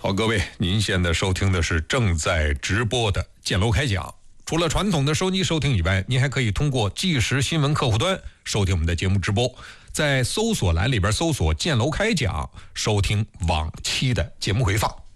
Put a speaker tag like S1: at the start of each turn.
S1: 好，各位，您现在收听的是正在直播的建楼开讲。除了传统的收机收听以外，您还可以通过即时新闻客户端收听我们的节目直播，在搜索栏里边搜索建楼开讲，收听往期的节目回放。